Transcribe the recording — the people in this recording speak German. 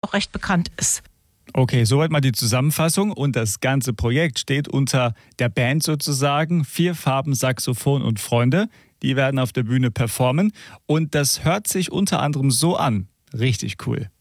auch recht bekannt ist. Okay, soweit mal die Zusammenfassung. Und das ganze Projekt steht unter der Band sozusagen. 4 Farben Saxophon und Freunde. Die werden auf der Bühne performen. Und das hört sich unter anderem so an. Richtig cool.